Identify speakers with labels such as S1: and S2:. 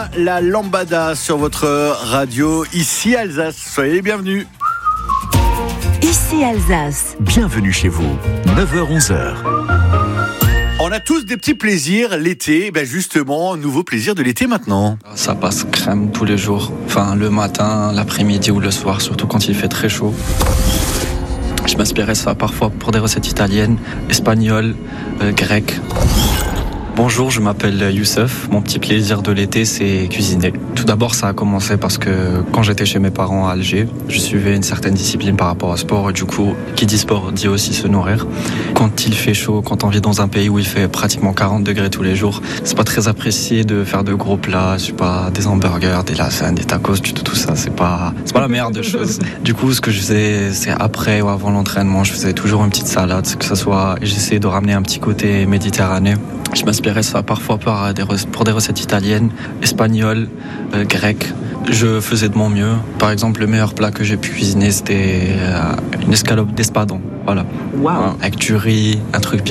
S1: Sia, la lambada sur votre radio, ici Alsace. Soyez les bienvenus.
S2: Ici Alsace.
S3: Bienvenue chez vous, 9h-11h.
S1: On a tous des petits plaisirs l'été, justement, nouveau plaisir de l'été maintenant.
S4: Ça passe crème tous les jours, enfin le matin, l'après-midi ou le soir, surtout quand il fait très chaud. Je m'inspirais ça parfois pour des recettes italiennes, espagnoles, grecques. Bonjour, je m'appelle Youssef. Mon petit plaisir de l'été, c'est cuisiner. Tout d'abord, ça a commencé parce que quand j'étais chez mes parents à Alger, je suivais une certaine discipline par rapport au sport. Et du coup, qui dit sport dit aussi se nourrir. Quand il fait chaud, quand on vit dans un pays où il fait pratiquement 40 degrés tous les jours, c'est pas très apprécié de faire de gros plats, je sais pas, des hamburgers, des lasagnes, des tacos, tout ça. C'est pas la meilleure des choses. Du coup, ce que je faisais, c'est après ou avant l'entraînement, je faisais toujours une petite salade, que ça soit, j'essayais de ramener un petit côté méditerranéen. Je m'inspirais ça parfois pour des recettes italiennes, espagnoles, grecques. Je faisais de mon mieux. Par exemple, le meilleur plat que j'ai pu cuisiner, c'était une escalope d'espadon. Voilà.
S1: Wow.
S4: Avec du riz, un truc bien.